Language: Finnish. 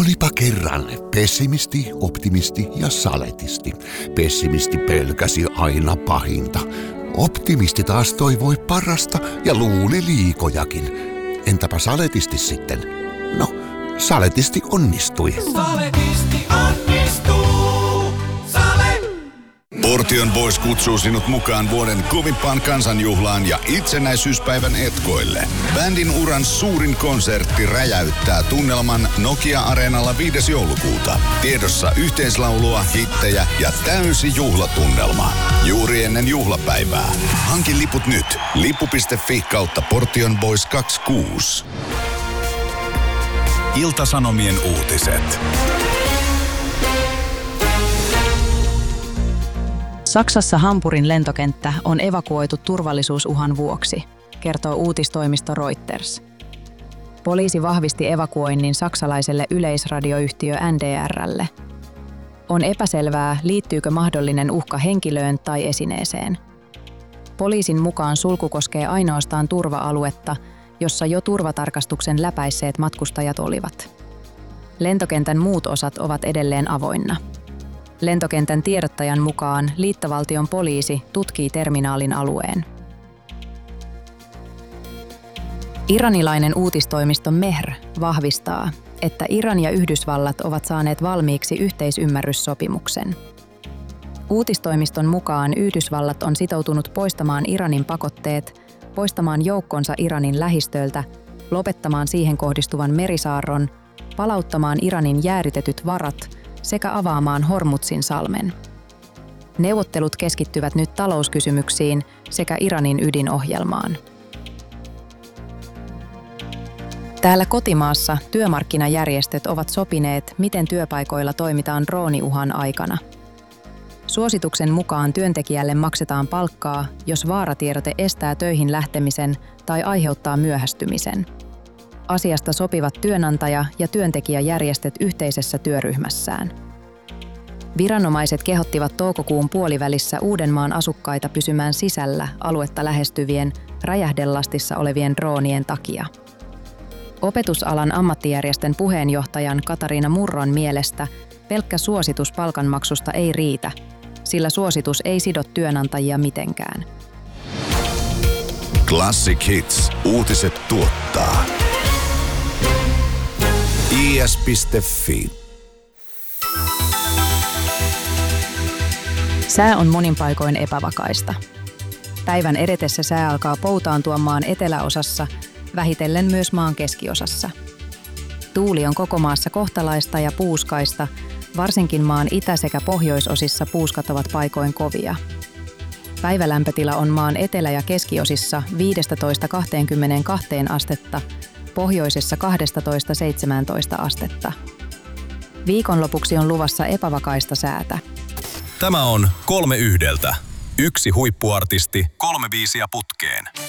Olipa kerran pessimisti, optimisti ja saletisti. Pessimisti pelkäsi aina pahinta. Optimisti taas toivoi parasta ja luuli liikojakin. Entäpä saletisti sitten? No, saletisti onnistui. Saletisti onnistuu. Portion Boys kutsuu sinut mukaan vuoden kovimpaan kansanjuhlaan ja itsenäisyyspäivän etkoille. Bändin uran suurin konsertti räjäyttää tunnelman Nokia-areenalla 5. joulukuuta. Tiedossa yhteislaulua, hittejä ja täysi juhlatunnelma. Juuri ennen juhlapäivää. Hanki liput nyt. Lippu.fi/Portion Boys 26. Ilta-Sanomien uutiset. Saksassa Hampurin lentokenttä on evakuoitu turvallisuusuhan vuoksi, kertoo uutistoimisto Reuters. Poliisi vahvisti evakuoinnin saksalaiselle yleisradioyhtiö NDR:lle. On epäselvää, liittyykö mahdollinen uhka henkilöön tai esineeseen. Poliisin mukaan sulku koskee ainoastaan turva-aluetta, jossa jo turvatarkastuksen läpäisseet matkustajat olivat. Lentokentän muut osat ovat edelleen avoinna. Lentokentän tiedottajan mukaan liittovaltion poliisi tutkii terminaalin alueen. Iranilainen uutistoimisto Mehr vahvistaa, että Iran ja Yhdysvallat ovat saaneet valmiiksi yhteisymmärryssopimuksen. Uutistoimiston mukaan Yhdysvallat on sitoutunut poistamaan Iranin pakotteet, poistamaan joukkonsa Iranin lähistöltä, lopettamaan siihen kohdistuvan merisaarron, palauttamaan Iranin jäädytetyt varat sekä avaamaan Hormuzin salmen. Neuvottelut keskittyvät nyt talouskysymyksiin sekä Iranin ydinohjelmaan. Täällä kotimaassa työmarkkinajärjestöt ovat sopineet, miten työpaikoilla toimitaan drooniuhan aikana. Suosituksen mukaan työntekijälle maksetaan palkkaa, jos vaaratiedote estää töihin lähtemisen tai aiheuttaa myöhästymisen. Asiasta sopivat työnantaja- ja työntekijäjärjestöt yhteisessä työryhmässään. Viranomaiset kehottivat toukokuun puolivälissä Uudenmaan asukkaita pysymään sisällä aluetta lähestyvien, räjähdelastissa olevien droonien takia. Opetusalan ammattijärjestön puheenjohtajan Katariina Murron mielestä pelkkä suositus palkanmaksusta ei riitä, sillä suositus ei sido työnantajia mitenkään. Classic Hits. Uutiset tuottaa. is.fi. Sää on monin paikoin epävakaista. Päivän edetessä sää alkaa poutaantua maan eteläosassa, vähitellen myös maan keskiosassa. Tuuli on koko maassa kohtalaista ja puuskaista, varsinkin maan itä- sekä pohjoisosissa puuskat ovat paikoin kovia. Päivälämpötila on maan etelä- ja keskiosissa 15–22 astetta, pohjoisessa 12–17 astetta. Viikonlopuksi on luvassa epävakaista säätä. Tämä on 3 yhdeltä. Yksi huippuartisti, 3 biisiä putkeen.